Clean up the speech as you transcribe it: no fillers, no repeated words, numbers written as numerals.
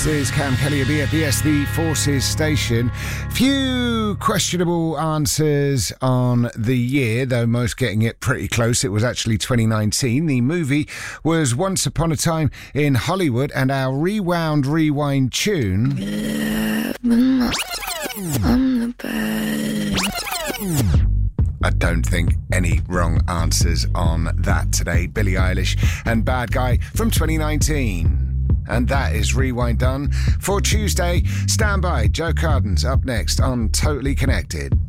This is Cam Kelly of BFBS, the Forces station. Few questionable answers on the year, though most getting it pretty close. It was actually 2019. The movie was Once Upon a Time in Hollywood, and our rewind tune... on the bed. I don't think any wrong answers on that today. Billie Eilish and Bad Guy from 2019. And that is Rewind done for Tuesday. Stand by. Joe Carden's up next on Totally Connected.